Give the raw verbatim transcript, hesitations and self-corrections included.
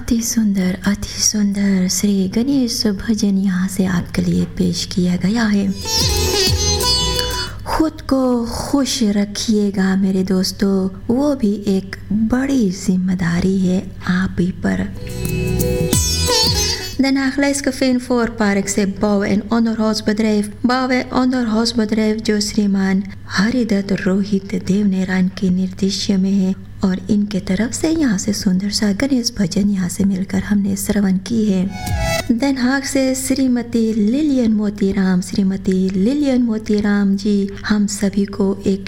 अति सुंदर अति सुंदर श्री गणेश भजन यहाँ से आपके लिए पेश किया गया है। खुद को खुश रखिएगा मेरे दोस्तों, वो भी एक बड़ी जिम्मेदारी है आप ही पर। Den Haaglijske Veen voor Park से bouwen en onderhoudsbedrijf bouwen en onderhoudsbedrijf जो श्रीमान हरिदत्त रोहित देवनेरान के निर्देशन में है और इनके तरफ से यहाँ से सुंदर सा गणेश भजन यहाँ से मिलकर हमने श्रवण की है। Den Haag से श्रीमती लिलियन मोतीराम, श्रीमती लिलियन मोतीराम जी हम सभी को एक